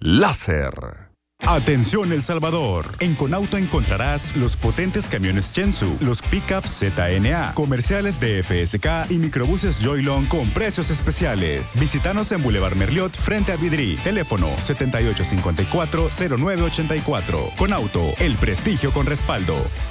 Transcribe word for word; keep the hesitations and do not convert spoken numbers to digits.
Láser. Atención El Salvador. En Conauto encontrarás los potentes camiones Chensu, los pickups Z N A, comerciales de F S K y microbuses Joylon con precios especiales. Visítanos en Boulevard Merliot frente a Vidri. Teléfono setenta y ocho cincuenta y cuatro cero nueve ochenta y cuatro. Conauto, el prestigio con respaldo.